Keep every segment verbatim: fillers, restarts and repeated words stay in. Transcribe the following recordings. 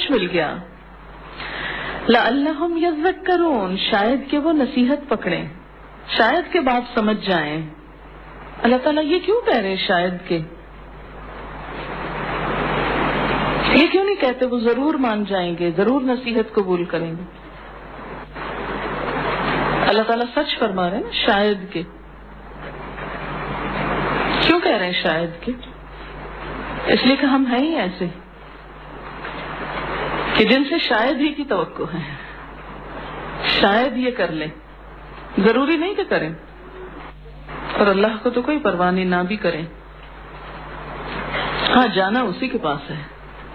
کچھ مل گیا. لعلہم یذکرون، شاید کہ وہ نصیحت پکڑیں، شاید کہ بات سمجھ جائیں. اللہ تعالیٰ یہ کیوں کہہ رہے ہیں شاید کہ؟ یہ کیوں نہیں کہتے وہ ضرور مان جائیں گے، ضرور نصیحت قبول کریں گے؟ اللہ تعالیٰ سچ فرما رہے ہیں نا، شاید کہ. کیوں کہہ رہے ہیں شاید کہ؟ اس لیے کہ ہم ہیں ہی ایسے کہ جن سے شاید ہی کی توقع ہے، شاید یہ کر لیں، ضروری نہیں کہ کریں، اور اللہ کو تو کوئی پرواہ نہیں نہ بھی کریں. ہاں جانا اسی کے پاس ہے.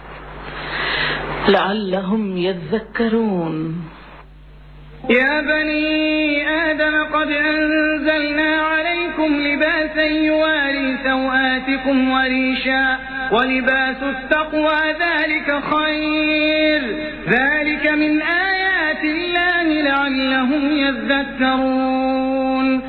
لعلہم یذکرون. يا بني آدم قد أنزلنا عليكم لباسا يواري سوآتكم وريشا ولباس التقوى ذلك خير ذلك من آيات الله لعلهم يذكرون.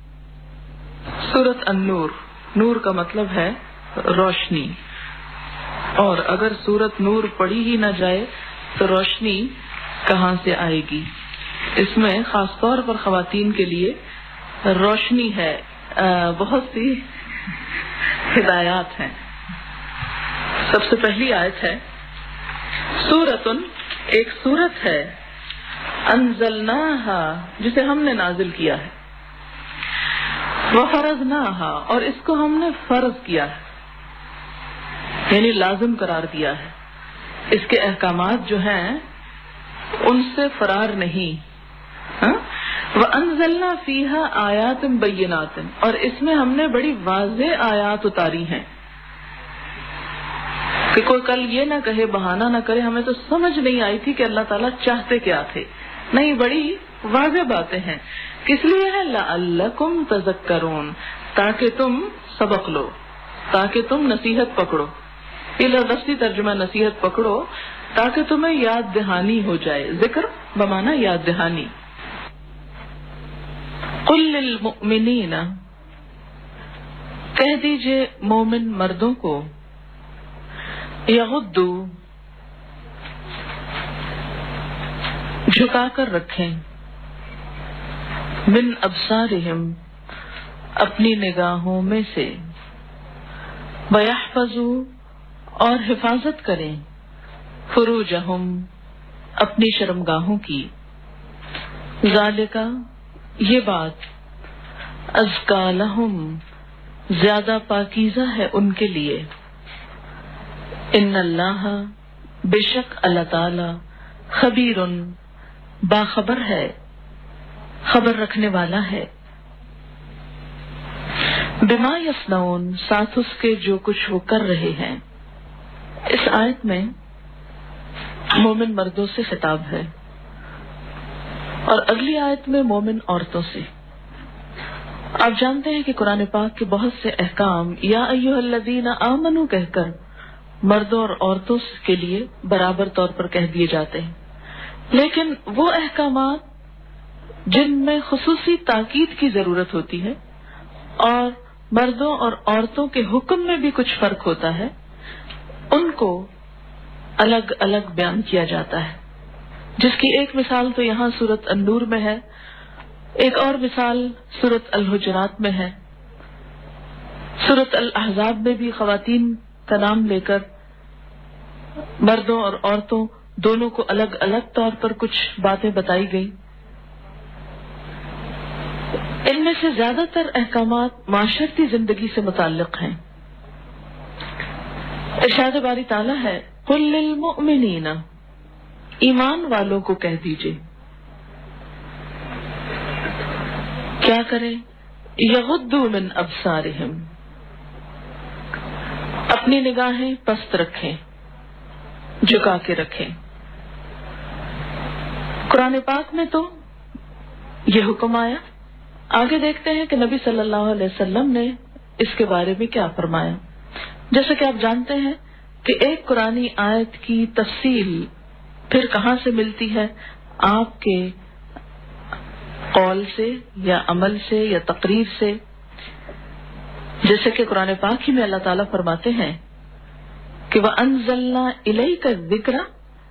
سورۃ النور، نور کا مطلب ہے روشنی، اور اگر سورۃ نور پڑھی ہی نہ جائے تو روشنی کہاں سے آئے گی؟ اس میں خاص طور پر خواتین کے لیے روشنی ہے، بہت سی ہدایات ہیں. سب سے پہلی آیت ہے سورۃن، ایک سورت ہے، انزلناہا جسے ہم نے نازل کیا ہے، وفرضناہا اور اس کو ہم نے فرض کیا ہے، یعنی لازم قرار دیا ہے. اس کے احکامات جو ہیں ان سے فرار نہیں. وَأَنزَلْنَا فِيهَا آیَاتٍ بَيِّنَاتٍ اور اس میں ہم نے بڑی واضح آیات اتاری ہیں کہ کوئی کل یہ نہ کہے، بہانہ نہ کرے ہمیں تو سمجھ نہیں آئی تھی کہ اللہ تعالیٰ چاہتے کیا تھے. نہیں، بڑی واضح باتیں ہیں. کس لیے ہے؟ لعلکم تذکرون، تاکہ تم سبق لو، تاکہ تم نصیحت پکڑو. یہ لفظی ترجمہ نصیحت پکڑو، تاکہ تمہیں یاد دہانی ہو جائے. ذکر بمانا یاد دہانی. قل للمؤمنین، کہہ دیجئے مومن مردوں کو، یغضوا، جھکا کر رکھیں، من ابصارہم، اپنی نگاہوں میں سے، ویحفظوا، اور حفاظت کریں، فروجہم، اپنی شرمگاہوں کی. ذالکا، یہ بات، ازکا لہم، زیادہ پاکیزہ ہے ان کے لیے. ان اللہ، بے شک اللہ تعالی، خبیر، باخبر ہے، خبر رکھنے والا ہے. بما یصنعون، ساتھ اس کے جو کچھ وہ کر رہے ہیں. اس آیت میں مومن مردوں سے خطاب ہے، اور اگلی آیت میں مومن عورتوں سے. آپ جانتے ہیں کہ قرآن پاک کے بہت سے احکام یا ایھا الذین آمنوا کہہ کر مردوں اور عورتوں کے لیے برابر طور پر کہہ دیے جاتے ہیں، لیکن وہ احکامات جن میں خصوصی تاکید کی ضرورت ہوتی ہے اور مردوں اور عورتوں کے حکم میں بھی کچھ فرق ہوتا ہے، ان کو الگ الگ بیان کیا جاتا ہے. جس کی ایک مثال تو یہاں سورۃ النور میں ہے، ایک اور مثال سورۃ الحجرات میں ہے. سورۃ الاحزاب میں بھی خواتین کا نام لے کر مردوں اور عورتوں دونوں کو الگ الگ طور پر کچھ باتیں بتائی گئی. ان میں سے زیادہ تر احکامات معاشرتی زندگی سے متعلق ہیں. ارشاد باری تعالیٰ ہے، قل للمؤمنین، ایمان والوں کو کہہ دیجئے کیا کریں؟ یغضوا من ابصارہم، اپنی نگاہیں پست رکھیں، جھکا کے رکھیں. قرآن پاک میں تو یہ حکم آیا. آگے دیکھتے ہیں کہ نبی صلی اللہ علیہ وسلم نے اس کے بارے میں کیا فرمایا. جیسا کہ آپ جانتے ہیں کہ ایک قرآنی آیت کی تفصیل پھر کہاں سے ملتی ہے؟ آپ کے قول سے یا عمل سے یا تقریر سے. جیسے کہ قرآن پاک ہی میں اللہ تعالیٰ فرماتے ہیں کہ وَأَنزَلْنَا إِلَيْكَ الذِّكْرَ